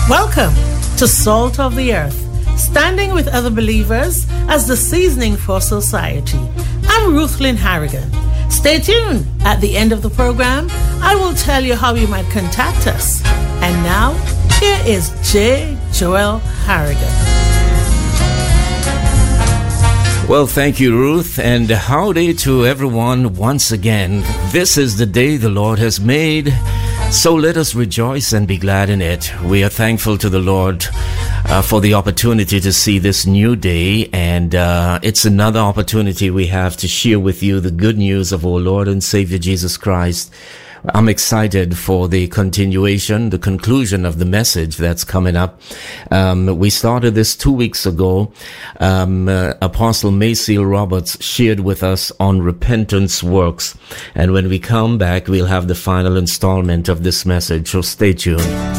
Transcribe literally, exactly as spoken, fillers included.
Welcome to Salt of the Earth, standing with other believers as the seasoning for society. I'm Ruth Lynn Harrigan. Stay tuned. At the end of the program, I will tell you how you might contact us. And now, here is J. Joel Harrigan. Well, thank you, Ruth, and howdy to everyone once again. This is the day the Lord has made, so let us rejoice and be glad in it. We are thankful to the Lord uh, for the opportunity to see this new day, and uh, it's another opportunity we have to share with you the good news of our Lord and Savior Jesus Christ. I'm excited for the continuation, the conclusion of the message that's coming up. Um, we started this two weeks ago. Um, uh, Apostle Mayseal Roberts shared with us on repentance works. And when we come back, we'll have the final installment of this message. So stay tuned.